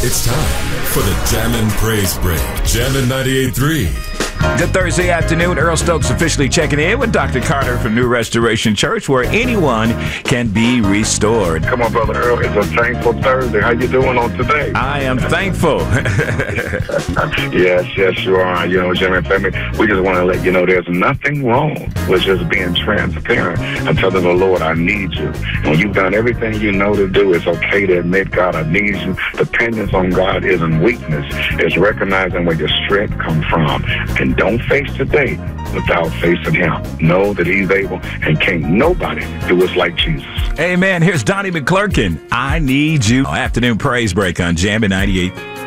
It's time for the Jammin' Praise Break. Jammin' 98.3. Good Thursday afternoon. Earl Stokes officially checking in with Dr. Carter from New Restoration Church, where anyone can be restored. Come on, Brother Earl. It's a thankful Thursday. How you doing on today? I am thankful. Yes, you are. You know, Jammin' family, we just want to let you know there's nothing wrong with just being transparent and telling the Lord, I need you. When you've done everything you know to do, it's okay to admit, God, I need you. Dependence on God isn't weakness. It's recognizing where your strength comes from. And don't face today without facing him. Know that he's able, and can't nobody do us like Jesus. Amen. Here's Donnie McClurkin. I need you. Afternoon praise break on Jammin' 98.